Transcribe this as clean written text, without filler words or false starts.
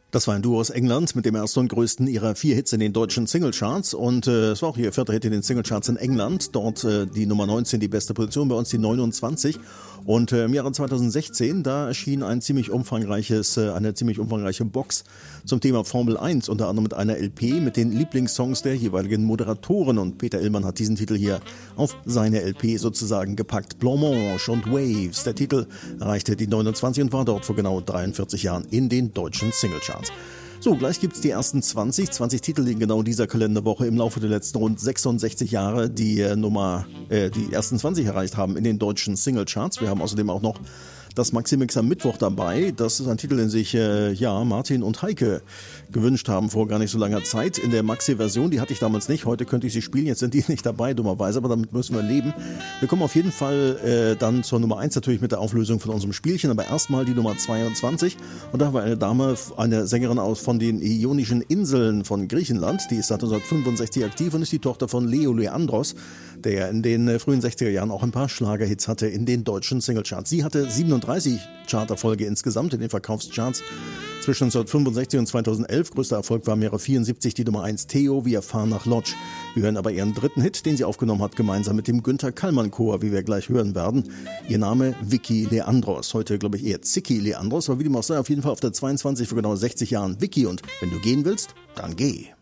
Das war ein Duo aus England mit dem ersten und größten ihrer 4 Hits in den deutschen Singlecharts und es war auch ihr 4. Hit in den Singlecharts in England. Dort die Nummer 19, die beste Position, bei uns die 29. Und im Jahre 2016, da erschien eine ziemlich umfangreiche Box zum Thema Formel 1, unter anderem mit einer LP mit den Lieblingssongs der jeweiligen Moderatoren. Und Peter Illmann hat diesen Titel hier auf seine LP sozusagen gepackt. Blancmange und Waves. Der Titel erreichte die 29 und war dort vor genau 43 Jahren in den deutschen Singlecharts. So, gleich gibt's die ersten 20 Titel, die in genau dieser Kalenderwoche im Laufe der letzten rund 66 Jahre die ersten 20 erreicht haben in den deutschen Singlecharts. Wir haben außerdem auch noch das Maxi-Mix am Mittwoch dabei. Das ist ein Titel, den sich Martin und Heike gewünscht haben vor gar nicht so langer Zeit. In der Maxi-Version, die hatte ich damals nicht. Heute könnte ich sie spielen, jetzt sind die nicht dabei, dummerweise, aber damit müssen wir leben. Wir kommen auf jeden Fall dann zur Nummer 1 natürlich mit der Auflösung von unserem Spielchen, aber erstmal die Nummer 22. Und da war eine Dame, eine Sängerin von den Ionischen Inseln von Griechenland. Die ist seit 1965 aktiv und ist die Tochter von Leo Leandros, der in den frühen 60er Jahren auch ein paar Schlagerhits hatte in den deutschen Singlecharts. Sie hatte 37 Charterfolge insgesamt in den Verkaufscharts zwischen 1965 und 2011. Größter Erfolg war im Jahre 74 die Nummer 1 Theo, wir fahren nach Lodz. Wir hören aber ihren 3. Hit, den sie aufgenommen hat, gemeinsam mit dem Günther Kallmann Chor, wie wir gleich hören werden. Ihr Name Vicky Leandros. Heute glaube ich eher Zicki Leandros, aber wie dem auch sei, auf jeden Fall auf der 22 vor genau 60 Jahren Vicky. Und wenn du gehen willst, dann geh.